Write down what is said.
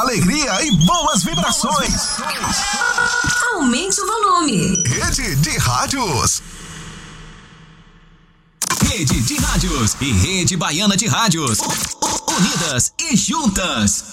alegria e boas vibrações. Aumente o volume. Rede de Rádios. Rede de Rádios e Rede Baiana de Rádios. Unidas e juntas.